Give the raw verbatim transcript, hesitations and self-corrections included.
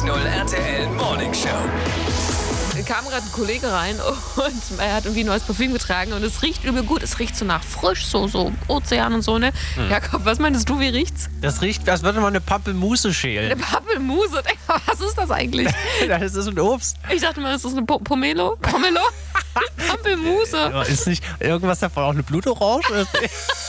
null R T L Morning Show. Kam gerade ein Kollege rein und er hat irgendwie ein neues Parfüm getragen und es riecht übel gut. Es riecht so nach frisch, so, so Ozean und so, ne? Hm. Jakob, was meinst du, wie riecht's? Das riecht, als würde man eine Pampelmuse schälen. Eine Pampelmuse? Was ist das eigentlich? Das ist ein Obst. Ich dachte mal, das ist eine po Pomelo. Pomelo? Pampelmuse. Ist nicht irgendwas davon auch eine Blutorange?